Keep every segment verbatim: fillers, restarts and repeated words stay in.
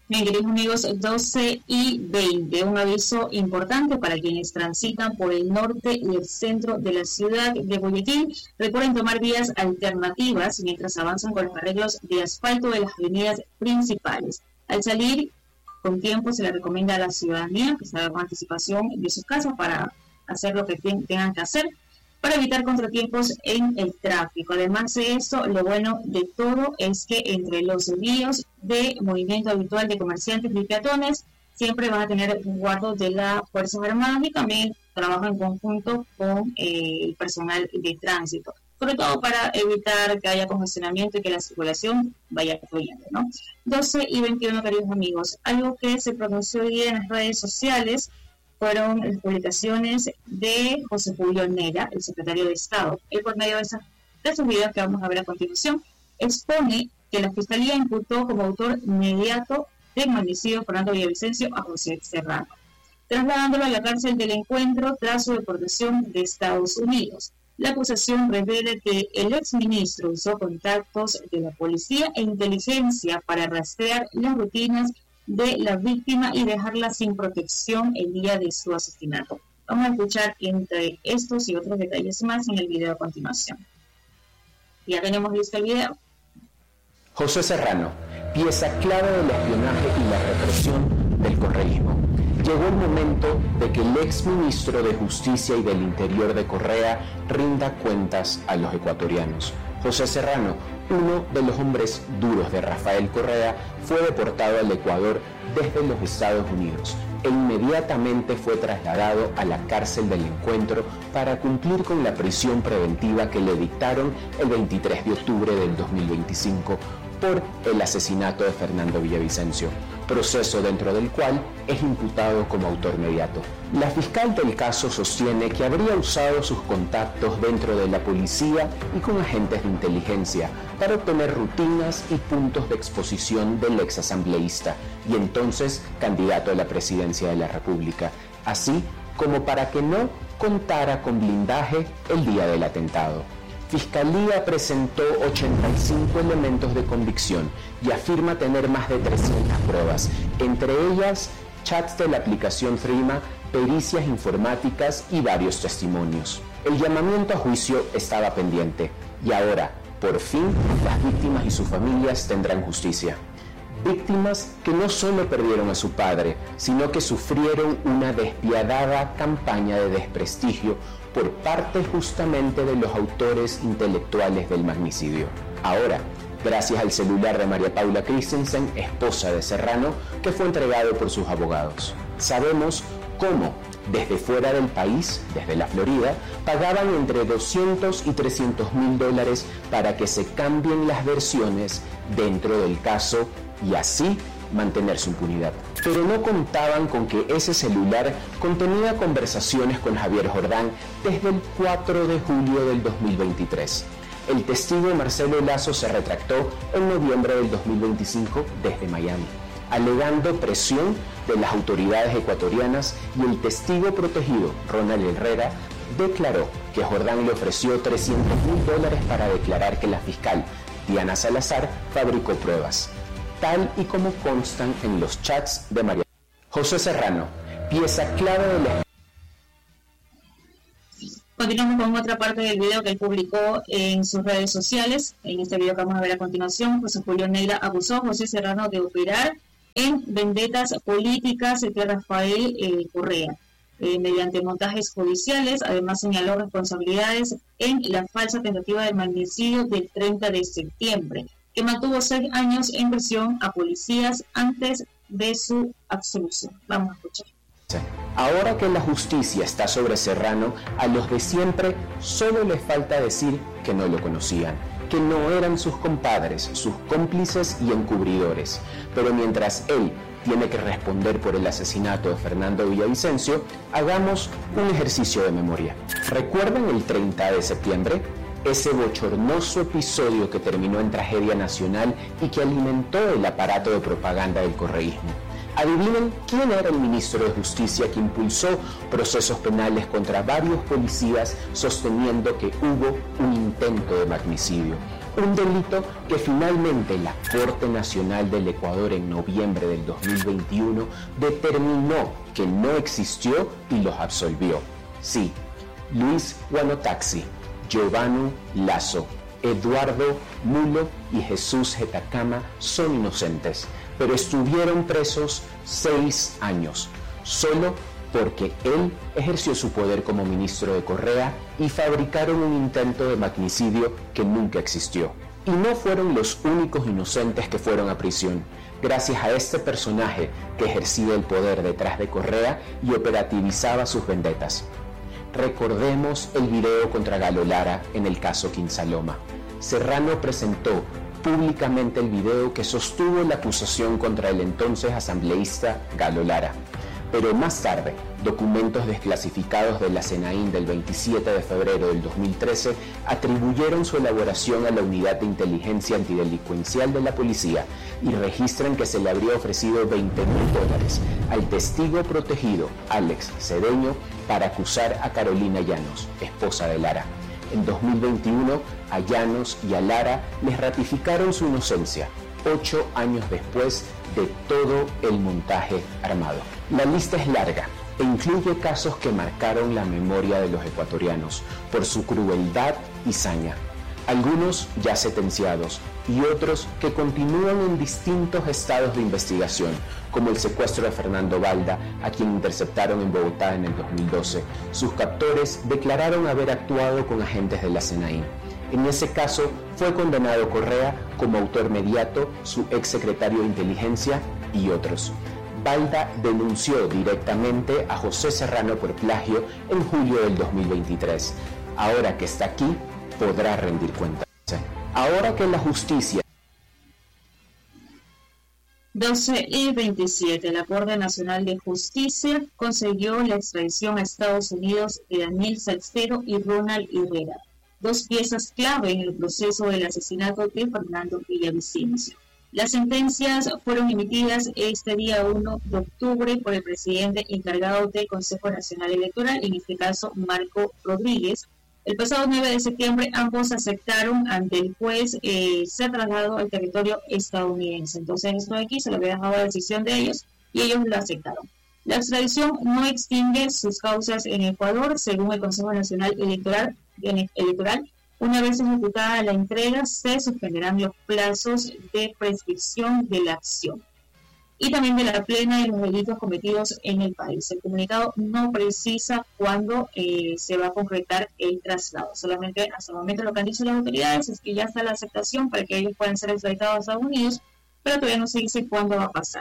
Bien, queridos amigos, doce y veinte, un aviso importante para quienes transitan por el norte y el centro de la ciudad de Guayaquil. Recuerden tomar vías alternativas mientras avanzan con los arreglos de asfalto de las avenidas principales. Al salir con tiempo se le recomienda a la ciudadanía que salga con anticipación de sus casas para hacer lo que tengan que hacer, para evitar contratiempos en el tráfico. Además de eso, lo bueno de todo es que entre los desvíos de movimiento habitual de comerciantes y peatones siempre van a tener un guardo de las Fuerzas Armadas y también trabajan en conjunto con eh, el personal de tránsito, sobre todo para evitar que haya congestionamiento y que la circulación vaya fluyendo, ¿no? doce y veintiuno, queridos amigos, algo que se pronunció hoy en las redes sociales fueron las publicaciones de José Julio Nera, el secretario de Estado. Él, por medio de, esas, de esos videos que vamos a ver a continuación, expone que la Fiscalía imputó como autor inmediato del magnicidio Fernando Villavicencio a José Serrano, trasladándolo a la cárcel del Encuentro tras su deportación de Estados Unidos. La acusación revela que el exministro usó contactos de la policía e inteligencia para rastrear las rutinas de la víctima y dejarla sin protección el día de su asesinato. Vamos a escuchar entre estos y otros detalles más en el video a continuación. Ya tenemos listo el video. José Serrano, pieza clave del espionaje y la represión del correísmo. Llegó el momento de que el exministro de Justicia y del Interior de Correa rinda cuentas a los ecuatorianos. José Serrano, uno de los hombres duros de Rafael Correa, fue deportado al Ecuador desde los Estados Unidos e inmediatamente fue trasladado a la cárcel del Encuentro para cumplir con la prisión preventiva que le dictaron el veintitrés de octubre del dos mil veinticinco por el asesinato de Fernando Villavicencio, proceso dentro del cual es imputado como autor inmediato. La fiscal del caso sostiene que habría usado sus contactos dentro de la policía y con agentes de inteligencia para obtener rutinas y puntos de exposición del exasambleísta y entonces candidato a la presidencia de la República, así como para que no contara con blindaje el día del atentado. Fiscalía presentó ochenta y cinco elementos de convicción y afirma tener más de trescientas pruebas, entre ellas chats de la aplicación Threema, pericias informáticas y varios testimonios. El llamamiento a juicio estaba pendiente y ahora, por fin, las víctimas y sus familias tendrán justicia. Víctimas que no solo perdieron a su padre, sino que sufrieron una despiadada campaña de desprestigio por parte justamente de los autores intelectuales del magnicidio. Ahora, gracias al celular de María Paula Christensen, esposa de Serrano, que fue entregado por sus abogados. Sabemos cómo, desde fuera del país, desde la Florida, pagaban entre doscientos y trescientos mil dólares para que se cambien las versiones dentro del caso y así mantener su impunidad. Pero no contaban con que ese celular contenía conversaciones con Javier Jordán desde el cuatro de julio del dos mil veintitrés. El testigo Marcelo Lazo se retractó en noviembre del dos mil veinticinco desde Miami, alegando presión de las autoridades ecuatorianas, y el testigo protegido, Ronald Herrera, declaró que Jordán le ofreció trescientos mil dólares para declarar que la fiscal Diana Salazar fabricó pruebas, tal y como constan en los chats de María. José Serrano, pieza clave de la... Continuamos con otra parte del video que él publicó en sus redes sociales. En este video que vamos a ver a continuación, José Julio Neira acusó a José Serrano de operar en vendetas políticas de Rafael eh, Correa, eh, mediante montajes judiciales. Además señaló responsabilidades en la falsa tentativa del magnicidio del treinta de septiembre, que mantuvo seis años en prisión a policías antes de su absolución. Vamos a escuchar. Ahora que la justicia está sobre Serrano, a los de siempre solo les falta decir que no lo conocían, que no eran sus compadres, sus cómplices y encubridores. Pero mientras él tiene que responder por el asesinato de Fernando Villavicencio, hagamos un ejercicio de memoria. ¿Recuerdan el treinta de septiembre? Ese bochornoso episodio que terminó en tragedia nacional y que alimentó el aparato de propaganda del correísmo. Adivinen quién era el ministro de Justicia que impulsó procesos penales contra varios policías sosteniendo que hubo un intento de magnicidio. Un delito que finalmente la Corte Nacional del Ecuador en noviembre del dos mil veintiuno determinó que no existió y los absolvió. Sí, Luis Guanotaxi, Giovanni Lazo, Eduardo Mulo y Jesús Getacama son inocentes, pero estuvieron presos seis años, solo porque él ejerció su poder como ministro de Correa y fabricaron un intento de magnicidio que nunca existió. Y no fueron los únicos inocentes que fueron a prisión. Gracias a este personaje que ejercía el poder detrás de Correa y operativizaba sus vendetas. Recordemos el video contra Galo Lara en el caso Quinsaloma. Serrano presentó públicamente el video que sostuvo la acusación contra el entonces asambleísta Galo Lara. Pero más tarde, documentos desclasificados de la SENAIN del veintisiete de febrero del dos mil trece atribuyeron su elaboración a la Unidad de Inteligencia Antidelincuencial de la Policía y registran que se le habría ofrecido veinte mil dólares al testigo protegido Alex Cedeño para acusar a Carolina Llanos, esposa de Lara. En dos mil veintiuno, a Llanos y a Lara les ratificaron su inocencia, ocho años después de todo el montaje armado. La lista es larga e incluye casos que marcaron la memoria de los ecuatorianos por su crueldad y saña. Algunos ya sentenciados y otros que continúan en distintos estados de investigación, como el secuestro de Fernando Balda, a quien interceptaron en Bogotá en el dos mil doce. Sus captores declararon haber actuado con agentes de la SENAIN. En ese caso fue condenado Correa como autor mediato, su exsecretario de Inteligencia y otros. Balda denunció directamente a José Serrano por plagio en julio del dos mil veintitrés. Ahora que está aquí, podrá rendir cuentas. Ahora que la justicia... doce y veintisiete. La Corte Nacional de Justicia concedió la extradición a Estados Unidos de Daniel Salcedo y Ronald Herrera, dos piezas clave en el proceso del asesinato de Fernando Villavicencio. Las sentencias fueron emitidas este día uno de octubre por el presidente encargado del Consejo Nacional Electoral, en este caso Marco Rodríguez. El pasado nueve de septiembre ambos aceptaron ante el juez eh, ser trasladado al territorio estadounidense. Entonces esto de aquí se lo había dejado a decisión de ellos y ellos lo aceptaron. La extradición no extingue sus causas en Ecuador, según el Consejo Nacional Electoral. Electoral. Una vez ejecutada la entrega, se suspenderán los plazos de prescripción de la acción y también de la plena de los delitos cometidos en el país. El comunicado no precisa cuándo eh, se va a concretar el traslado. Solamente hasta el momento lo que han dicho las autoridades es que ya está la aceptación para que ellos puedan ser extraditados a Estados Unidos, pero todavía no se dice cuándo va a pasar.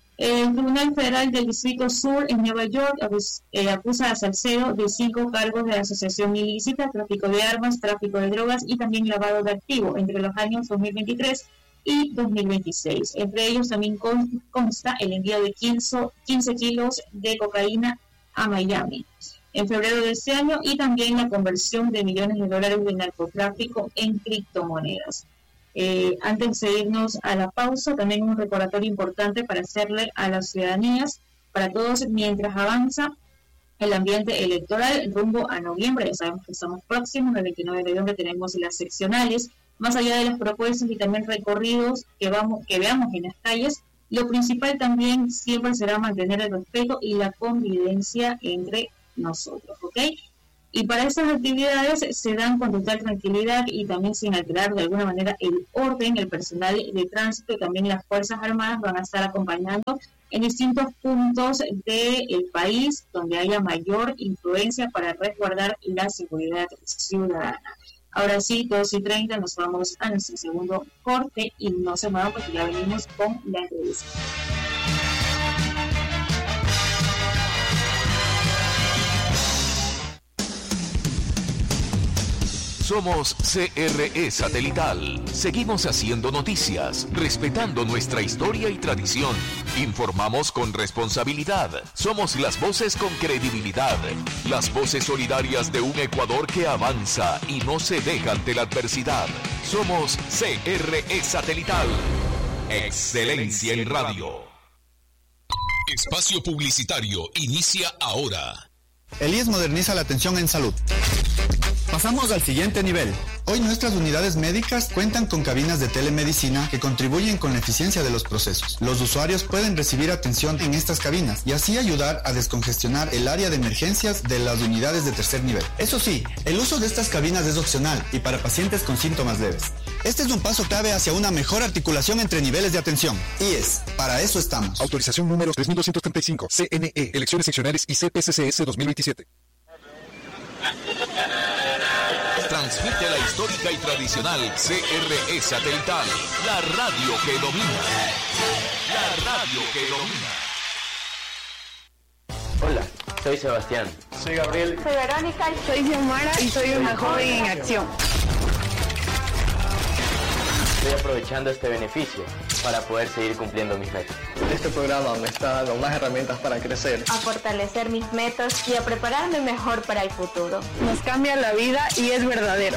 El Tribunal Federal del Distrito Sur en Nueva York acusa a Salcedo de cinco cargos de asociación ilícita, tráfico de armas, tráfico de drogas y también lavado de activo entre los años dos mil veintitrés y dos mil veintiséis. Entre ellos también consta el envío de quince kilos de cocaína a Miami en febrero de este año y también la conversión de millones de dólares de narcotráfico en criptomonedas. Eh, antes de irnos a la pausa, también un recordatorio importante para hacerle a las ciudadanías, para todos, mientras avanza el ambiente electoral rumbo a noviembre. Ya sabemos que estamos próximos, el veintinueve de noviembre tenemos las seccionales. Más allá de las propuestas y también recorridos que, vamos, que veamos en las calles, lo principal también siempre será mantener el respeto y la convivencia entre nosotros, ¿ok? Y para estas actividades se dan con total tranquilidad y también sin alterar de alguna manera el orden. El personal de tránsito y también las Fuerzas Armadas van a estar acompañando en distintos puntos del país donde haya mayor influencia para resguardar la seguridad ciudadana. Ahora sí, dos y treinta, nos vamos a nuestro segundo corte y no se muevan porque ya venimos con la entrevista. Somos C R E Satelital. Seguimos haciendo noticias, respetando nuestra historia y tradición. Informamos con responsabilidad. Somos las voces con credibilidad. Las voces solidarias de un Ecuador que avanza y no se deja ante la adversidad. Somos C R E Satelital. Excelencia en radio. Espacio publicitario inicia ahora. El I E S moderniza la atención en salud. Pasamos al siguiente nivel. Hoy nuestras unidades médicas cuentan con cabinas de telemedicina que contribuyen con la eficiencia de los procesos. Los usuarios pueden recibir atención en estas cabinas y así ayudar a descongestionar el área de emergencias de las unidades de tercer nivel. Eso sí, el uso de estas cabinas es opcional y para pacientes con síntomas leves. Este es un paso clave hacia una mejor articulación entre niveles de atención. I E S, para eso estamos. Autorización número tres mil doscientos treinta y cinco, C N E, Elecciones Seccionales y C P C C S dos mil veintisiete. Transmite la histórica y tradicional C R E satelital, la radio que domina. La radio que domina. Hola, soy Sebastián. Soy Gabriel. Soy Verónica. Soy Xiomara y soy una joven en acción. Estoy aprovechando este beneficio para poder seguir cumpliendo mis metas. Este programa me está dando más herramientas para crecer, a fortalecer mis metas y a prepararme mejor para el futuro. Nos cambia la vida y es verdadero.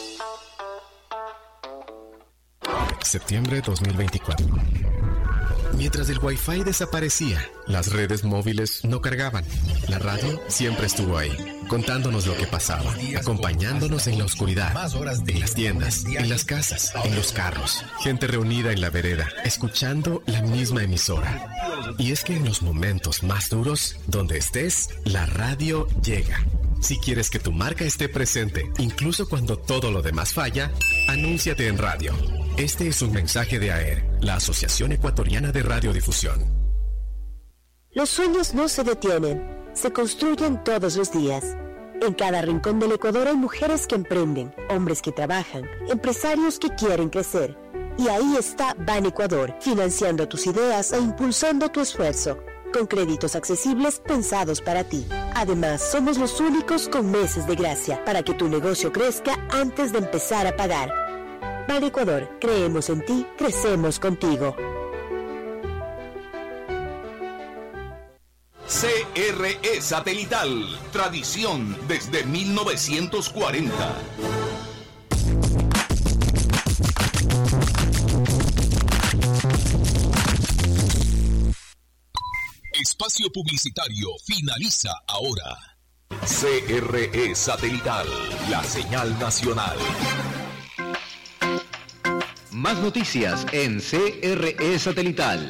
Septiembre dos mil veinticuatro. Mientras el Wi-Fi desaparecía, las redes móviles no cargaban. La radio siempre estuvo ahí, contándonos lo que pasaba, acompañándonos en la oscuridad, en las tiendas, en las casas, en los carros. Gente reunida en la vereda, escuchando la misma emisora. Y es que en los momentos más duros, donde estés, la radio llega. Si quieres que tu marca esté presente, incluso cuando todo lo demás falla, anúnciate en radio. Este es un mensaje de A E R, la Asociación Ecuatoriana de Radiodifusión. Los sueños no se detienen, se construyen todos los días. En cada rincón del Ecuador hay mujeres que emprenden, hombres que trabajan, empresarios que quieren crecer. Y ahí está Ban Ecuador, financiando tus ideas e impulsando tu esfuerzo, con créditos accesibles pensados para ti. Además, somos los únicos con meses de gracia para que tu negocio crezca antes de empezar a pagar. Ban Ecuador, creemos en ti, crecemos contigo. C R E satelital, tradición desde mil novecientos cuarenta. Espacio publicitario finaliza ahora. C R E satelital, la señal nacional. Más noticias en C R E satelital.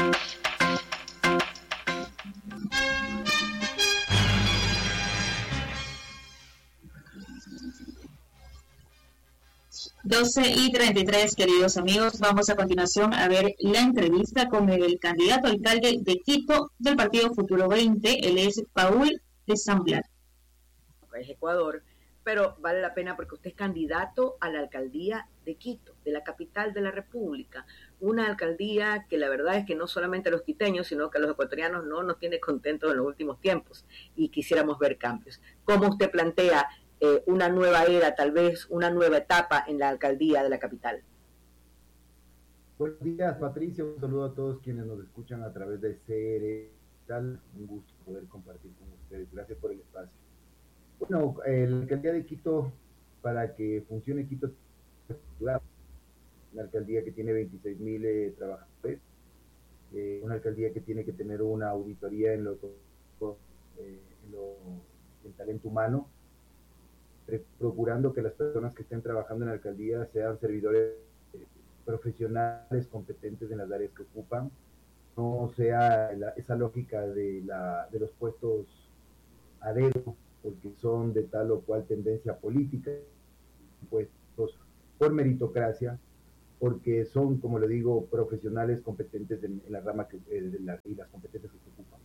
doce y treinta y tres, queridos amigos, vamos a continuación a ver la entrevista con el candidato alcalde de Quito del Partido Futuro veinte, él es Paul de Samblar. Es Ecuador, pero vale la pena porque usted es candidato a la alcaldía de Quito, de la capital de la República, una alcaldía que la verdad es que no solamente a los quiteños, sino que a los ecuatorianos no nos tiene contentos en los últimos tiempos y quisiéramos ver cambios. ¿Cómo usted plantea eh, una nueva era, tal vez una nueva etapa en la alcaldía de la capital? Buenos días, Patricia, un saludo a todos quienes nos escuchan a través de C R E, un gusto poder compartir con ustedes, gracias por el espacio. Bueno, eh, la alcaldía de Quito, para que funcione Quito, una alcaldía que tiene veintiséis mil eh, trabajadores, eh, una alcaldía que tiene que tener una auditoría en lo, eh, en lo en talento humano, pre- procurando que las personas que estén trabajando en la alcaldía sean servidores eh, profesionales competentes en las áreas que ocupan, no sea la, esa lógica de, la, de los puestos a dedo, porque son de tal o cual tendencia política, puestos por meritocracia, porque son, como le digo, profesionales competentes en, en la rama que, eh, de la, y las competencias que se ocupan.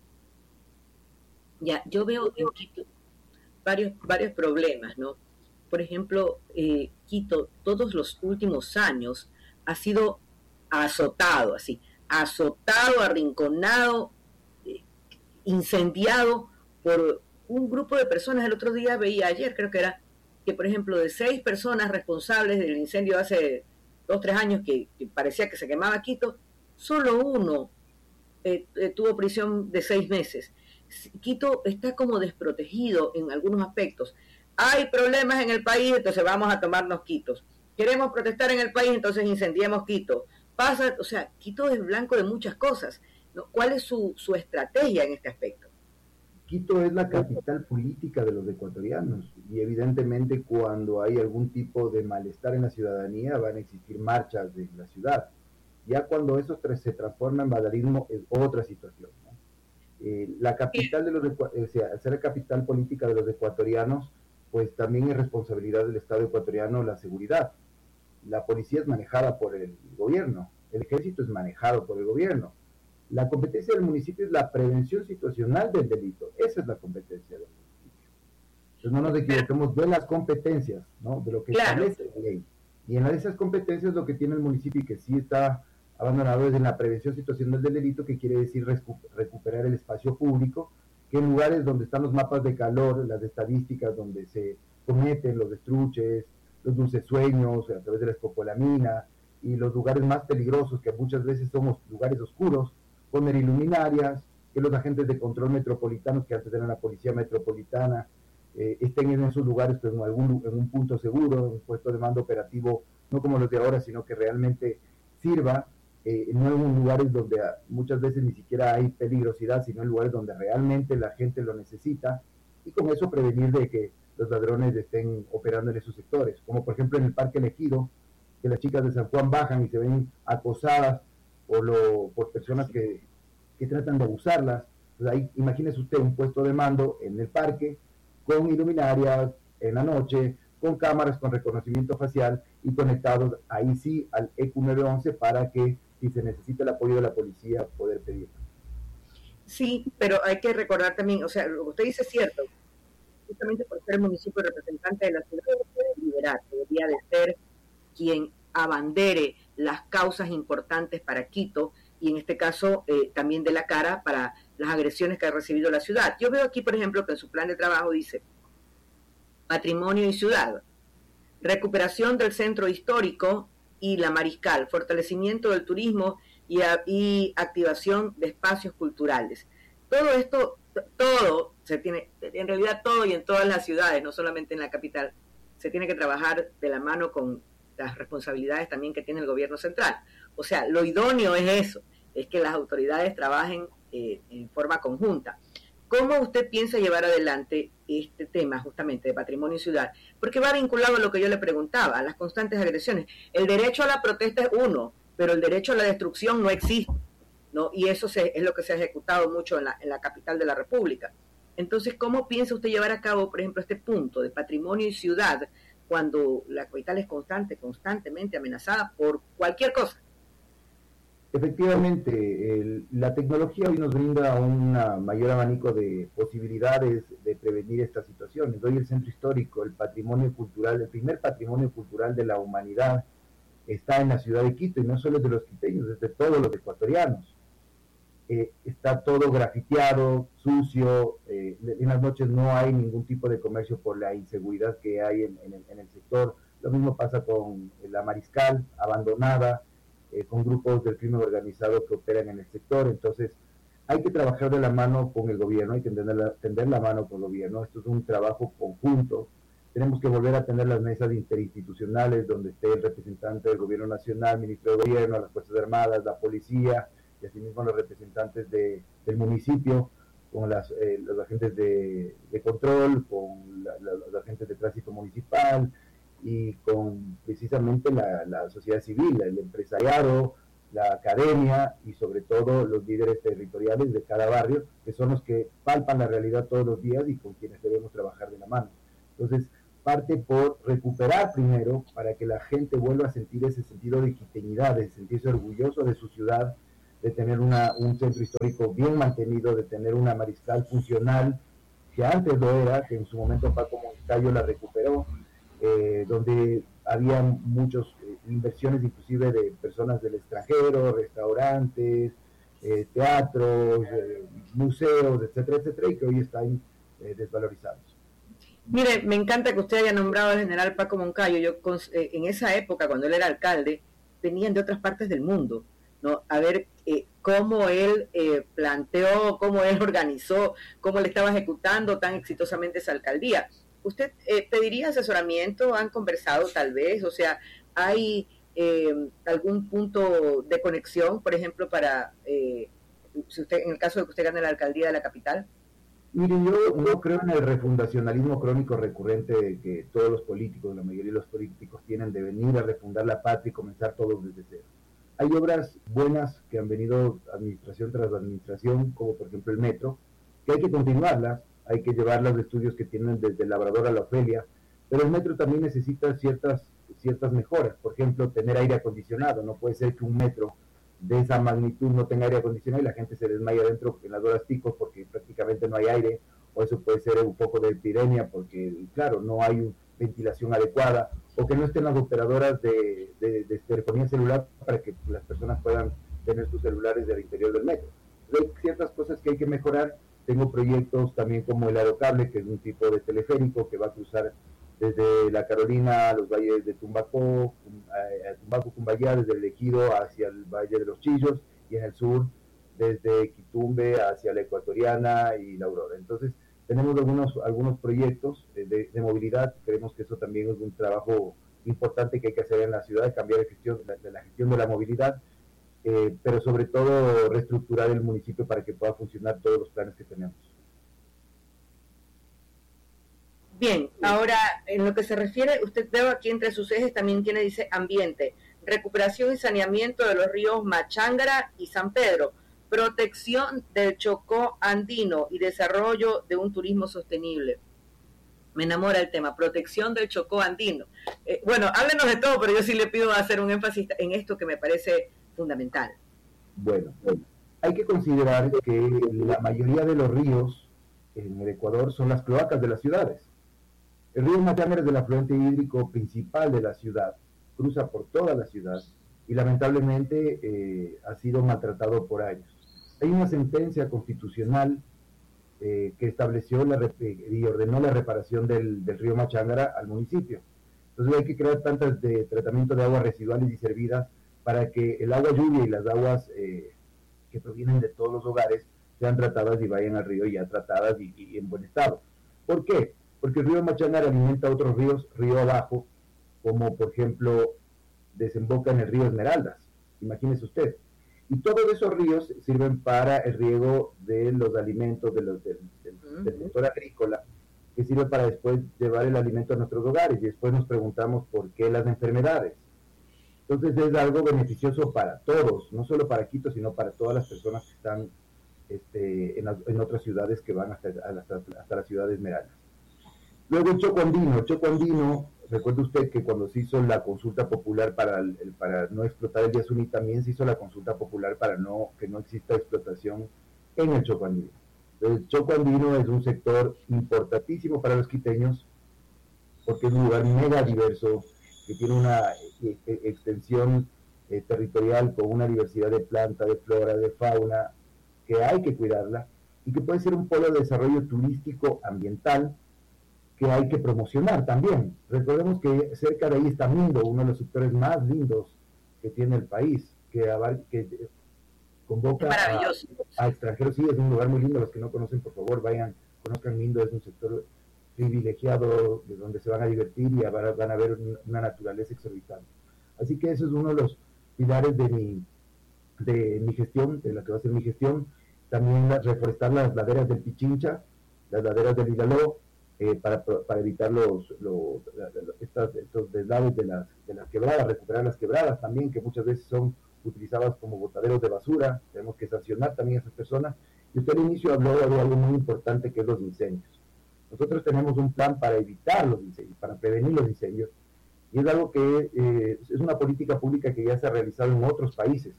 Ya, yo veo en Quito varios, varios problemas, ¿no? Por ejemplo, eh, Quito todos los últimos años ha sido azotado, así, azotado, arrinconado, eh, incendiado por un grupo de personas. El otro día veía, ayer creo que era, que por ejemplo de seis personas responsables del incendio hace dos, tres años que, que parecía que se quemaba Quito, solo uno eh, eh, tuvo prisión de seis meses. Quito está como desprotegido en algunos aspectos. Hay problemas en el país, entonces vamos a tomarnos Quitos. Queremos protestar en el país, entonces incendiamos Quito. Pasa, o sea, Quito es blanco de muchas cosas, ¿no? ¿Cuál es su, su estrategia en este aspecto? Quito es la capital política de los ecuatorianos y evidentemente cuando hay algún tipo de malestar en la ciudadanía van a existir marchas en la ciudad. Ya cuando eso se transforma en vandalismo es otra situación, ¿no? Eh, la capital de los, o sea, al ser la capital política de los ecuatorianos, pues también es responsabilidad del Estado ecuatoriano la seguridad. La policía es manejada por el gobierno, el ejército es manejado por el gobierno. La competencia del municipio es la prevención situacional del delito. Esa es la competencia del municipio. Entonces no nos equivoquemos de las competencias, ¿no? De lo que claro. establece la ley. Y en esas competencias lo que tiene el municipio y que sí está abandonado es en la prevención situacional del delito, que quiere decir recu recuperar el espacio público, que en lugares donde están los mapas de calor, las estadísticas donde se cometen los destruches, los dulces sueños, a través de la escopolamina, y los lugares más peligrosos, que muchas veces somos lugares oscuros, poner iluminarias, que los agentes de control metropolitanos, que antes eran la policía metropolitana, eh, estén en esos lugares, pero en, algún, en un punto seguro, en un puesto de mando operativo, no como los de ahora, sino que realmente sirva, eh, no en lugares donde muchas veces ni siquiera hay peligrosidad, sino en lugares donde realmente la gente lo necesita, y con eso prevenir de que los ladrones estén operando en esos sectores, como por ejemplo en el Parque Elegido, que las chicas de San Juan bajan y se ven acosadas por, lo, por personas que, que tratan de abusarlas. Pues ahí imagínese usted un puesto de mando en el parque, con iluminarias en la noche, con cámaras con reconocimiento facial y conectados ahí sí al E Q nueve once para que si se necesita el apoyo de la policía poder pedirlo. Sí, pero hay que recordar también, o sea, lo que usted dice es cierto, justamente por ser el municipio representante de la ciudad, debe liderar, debería de ser quien abandere las causas importantes para Quito y en este caso eh, también de la cara para las agresiones que ha recibido la ciudad. Yo veo aquí, por ejemplo, que en su plan de trabajo dice patrimonio y ciudad, recuperación del centro histórico y la Mariscal, fortalecimiento del turismo y, a, y activación de espacios culturales. Todo esto, todo se tiene, en realidad todo y en todas las ciudades, no solamente en la capital, se tiene que trabajar de la mano con las responsabilidades también que tiene el gobierno central. O sea, lo idóneo es eso, es que las autoridades trabajen eh, en forma conjunta. ¿Cómo usted piensa llevar adelante este tema justamente de patrimonio y ciudad? Porque va vinculado a lo que yo le preguntaba, a las constantes agresiones. El derecho a la protesta es uno, pero el derecho a la destrucción no existe, ¿no? Y eso se, es lo que se ha ejecutado mucho en la, en la capital de la República. Entonces, ¿cómo piensa usted llevar a cabo, por ejemplo, este punto de patrimonio y ciudad cuando la capital es constante, constantemente amenazada por cualquier cosa? Efectivamente, el, la tecnología hoy nos brinda un mayor abanico de posibilidades de prevenir estas situaciones. Hoy el centro histórico, el patrimonio cultural, el primer patrimonio cultural de la humanidad está en la ciudad de Quito, y no solo de los quiteños, es de todos los ecuatorianos. Eh, está todo grafiteado, sucio, eh, en las noches no hay ningún tipo de comercio por la inseguridad que hay en, en, el, en el sector. Lo mismo pasa con la Mariscal, abandonada, eh, con grupos del crimen organizado que operan en el sector. Entonces hay que trabajar de la mano con el gobierno, hay que tender la, tender la mano con el gobierno. Esto es un trabajo conjunto. Tenemos que volver a tener las mesas interinstitucionales donde esté el representante del gobierno nacional, ministro de gobierno, las Fuerzas Armadas, la policía, y asimismo los representantes de, del municipio, con las, eh, los agentes de, de control, con la, la, los agentes de tránsito municipal y con precisamente la, la sociedad civil, el empresariado, la academia y sobre todo los líderes territoriales de cada barrio, que son los que palpan la realidad todos los días y con quienes debemos trabajar de la mano. Entonces, parte por recuperar primero para que la gente vuelva a sentir ese sentido de quiteñidad, de sentirse orgulloso de su ciudad, de tener una, un centro histórico bien mantenido, de tener una Mariscal funcional, que antes lo era, que en su momento Paco Moncayo la recuperó, eh, donde había muchas eh, inversiones inclusive de personas del extranjero, restaurantes, eh, teatros, eh, museos, etcétera, etcétera, y que hoy están eh, desvalorizados. Mire, me encanta que usted haya nombrado al general Paco Moncayo. Yo eh, en esa época, cuando él era alcalde, venían de otras partes del mundo, ¿no? A ver eh, cómo él eh, planteó, cómo él organizó, cómo le estaba ejecutando tan exitosamente esa alcaldía. ¿Usted eh, pediría asesoramiento? ¿Han conversado tal vez? O sea, ¿hay eh, algún punto de conexión, por ejemplo, para, eh, si usted, en el caso de que usted gane la alcaldía de la capital? Mire, yo no creo en el refundacionalismo crónico recurrente que todos los políticos, la mayoría de los políticos tienen de venir a refundar la patria y comenzar todos desde cero. Hay obras buenas que han venido administración tras administración, como por ejemplo el metro, que hay que continuarlas, hay que llevar los estudios que tienen desde el Labrador a la Ofelia, pero el metro también necesita ciertas, ciertas mejoras, por ejemplo, tener aire acondicionado. No puede ser que un metro de esa magnitud no tenga aire acondicionado y la gente se desmaya dentro en las horas pico porque prácticamente no hay aire, o eso puede ser un poco de epidemia porque, claro, no hay ventilación adecuada, o que no estén las operadoras de, de, de telefonía celular para que las personas puedan tener sus celulares del interior del metro. Entonces, hay ciertas cosas que hay que mejorar. Tengo proyectos también como el aerocable, que es un tipo de teleférico que va a cruzar desde la Carolina a los valles de Tumbacó, a Tumbaco, Cumbayá, desde el Ejido hacia el Valle de los Chillos, y en el sur desde Quitumbe hacia la Ecuatoriana y la Aurora. Entonces tenemos algunos, algunos proyectos de, de movilidad. Creemos que eso también es un trabajo importante que hay que hacer en la ciudad, cambiar de, gestión, de la gestión de la movilidad, eh, pero sobre todo reestructurar el municipio para que pueda funcionar todos los planes que tenemos. Bien, ahora en lo que se refiere, usted veo aquí entre sus ejes también tiene, dice, ambiente, recuperación y saneamiento de los ríos Machángara y San Pedro, protección del Chocó andino y desarrollo de un turismo sostenible. Me enamora el tema, protección del Chocó andino. Eh, bueno, háblenos de todo, pero yo sí le pido hacer un énfasis en esto que me parece fundamental. Bueno, hay que considerar que la mayoría de los ríos en el Ecuador son las cloacas de las ciudades. El río Machángara es el afluente hídrico principal de la ciudad, cruza por toda la ciudad y lamentablemente eh, ha sido maltratado por años. Hay una sentencia constitucional eh, que estableció la, y ordenó la reparación del, del río Machángara al municipio. Entonces hay que crear plantas de tratamiento de aguas residuales y servidas para que el agua lluvia y las aguas eh, que provienen de todos los hogares sean tratadas y vayan al río ya tratadas y, y en buen estado. ¿Por qué? Porque el río Machángara alimenta otros ríos, río abajo, como por ejemplo desemboca en el río Esmeraldas, imagínese usted. Y todos esos ríos sirven para el riego de los alimentos, de los, del, del, uh-huh. del sector agrícola, que sirve para después llevar el alimento a nuestros hogares, y después nos preguntamos por qué las enfermedades. Entonces es algo beneficioso para todos, no solo para Quito, sino para todas las personas que están este, en, en otras ciudades que van hasta, hasta, hasta la ciudad de Esmeraldas. Luego el Chocó andino, el Chocó andino, recuerde usted que cuando se hizo la consulta popular para, el, para no explotar el Yasuní, también se hizo la consulta popular para no que no exista explotación en el Chocó andino. El Chocó andino es un sector importantísimo para los quiteños, porque es un lugar mega diverso, que tiene una eh, eh, extensión eh, territorial con una diversidad de planta, de flora, de fauna, que hay que cuidarla, y que puede ser un polo de desarrollo turístico ambiental, que hay que promocionar también. Recordemos que cerca de ahí está Mindo, uno de los sectores más lindos que tiene el país, que, que convoca a, a extranjeros. Sí, es un lugar muy lindo. Los que no conocen, por favor, vayan, conozcan Mindo. Es un sector privilegiado de donde se van a divertir y van, van a ver una naturaleza exorbitante. Así que eso es uno de los pilares de mi, de mi gestión, de la que va a ser mi gestión. También la, reforestar las laderas del Pichincha, las laderas del Hidalgo, Eh, para, para evitar los, los estas, estos deslaves de las, de las quebradas, recuperar las quebradas también, que muchas veces son utilizadas como botaderos de basura. Tenemos que sancionar también a esas personas. Y usted al inicio habló de algo muy importante, que es los incendios. Nosotros tenemos un plan para evitar los incendios, para prevenir los incendios, y es algo que eh, es una política pública que ya se ha realizado en otros países.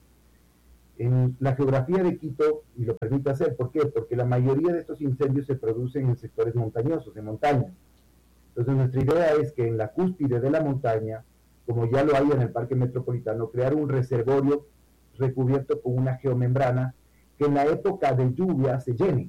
En la geografía de Quito, y lo permite hacer, ¿por qué? Porque la mayoría de estos incendios se producen en sectores montañosos, en montaña. Entonces nuestra idea es que en la cúspide de la montaña, como ya lo hay en el Parque Metropolitano, crear un reservorio recubierto con una geomembrana que en la época de lluvia se llene,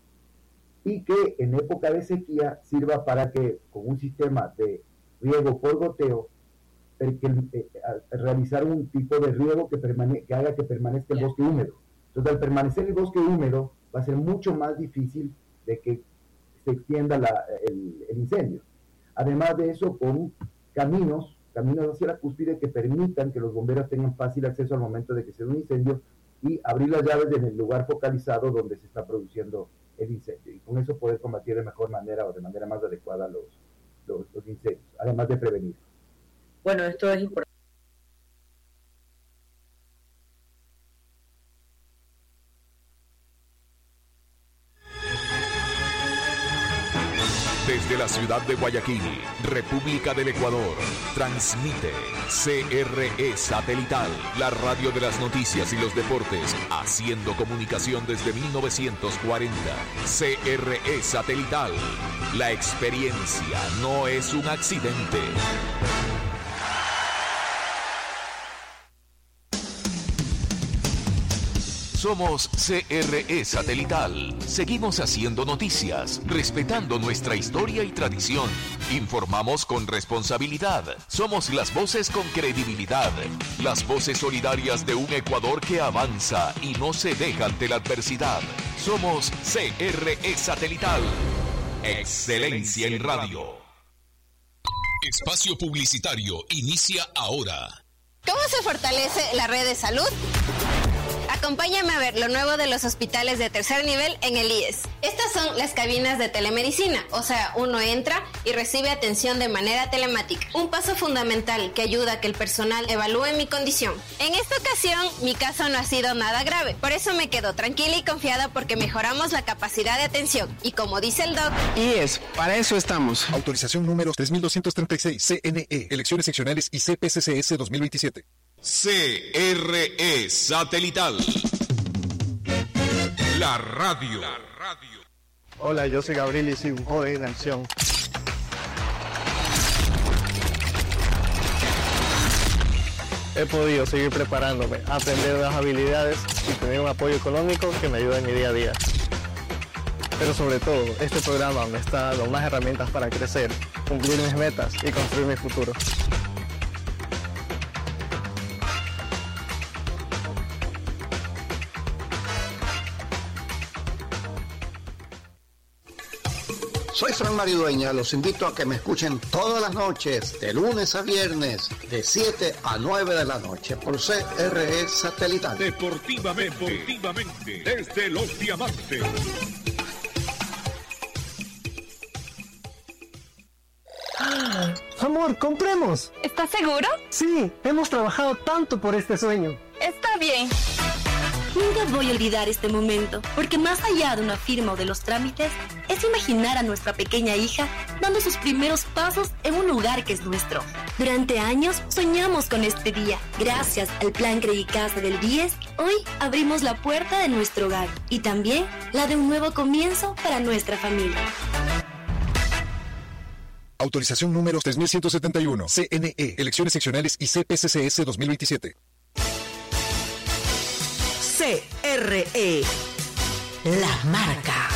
y que en época de sequía sirva para que con un sistema de riego por goteo, que, eh, realizar un tipo de riego que, permane que haga que permanezca el bosque húmedo. Entonces, al permanecer el bosque húmedo, va a ser mucho más difícil de que se extienda la, el, el incendio. Además de eso, con caminos, caminos hacia la cúspide que permitan que los bomberos tengan fácil acceso al momento de que se dé un incendio y abrir las llaves en el lugar focalizado donde se está produciendo el incendio y con eso poder combatir de mejor manera o de manera más adecuada los, los, los incendios, además de prevenir. Bueno, esto es importante. Desde la ciudad de Guayaquil, República del Ecuador, transmite C R E Satelital, la radio de las noticias y los deportes, haciendo comunicación desde mil novecientos cuarenta. C R E Satelital, la experiencia no es un accidente. Somos C R E Satelital. Seguimos haciendo noticias, respetando nuestra historia y tradición. Informamos con responsabilidad. Somos las voces con credibilidad. Las voces solidarias de un Ecuador que avanza y no se deja ante la adversidad. Somos C R E Satelital. Excelencia en radio. Espacio publicitario inicia ahora. ¿Cómo se fortalece la red de salud? Acompáñame a ver lo nuevo de los hospitales de tercer nivel en el I E S. Estas son las cabinas de telemedicina, o sea, uno entra y recibe atención de manera telemática. Un paso fundamental que ayuda a que el personal evalúe mi condición. En esta ocasión, mi caso no ha sido nada grave, por eso me quedo tranquila y confiada porque mejoramos la capacidad de atención. Y como dice el doc... I E S, para eso estamos. Autorización número tres mil doscientos treinta y seis, C N E, Elecciones Seccionales y C P C C S dos mil veintisiete. C R E Satelital. La radio. La radio. Hola, yo soy Gabriel y soy un joven en acción. He podido seguir preparándome, aprender nuevas habilidades y tener un apoyo económico que me ayude en mi día a día. Pero sobre todo, este programa me está dando más herramientas para crecer, cumplir mis metas y construir mi futuro. Soy Fran Maridueña, los invito a que me escuchen todas las noches, de lunes a viernes, de siete a nueve de la noche, por C R E Satelital. Deportivamente, deportivamente, desde Los Diamantes. Amor, compremos. ¿Estás seguro? Sí, hemos trabajado tanto por este sueño. Está bien. Nunca voy a olvidar este momento, porque más allá de una firma o de los trámites, es imaginar a nuestra pequeña hija dando sus primeros pasos en un lugar que es nuestro. Durante años soñamos con este día. Gracias al Plan Credicasa del B I E S, hoy abrimos la puerta de nuestro hogar y también la de un nuevo comienzo para nuestra familia. Autorización número tres mil ciento setenta y uno, C N E, Elecciones Seccionales y C P C C S dos mil veintisiete. C R E, la marca.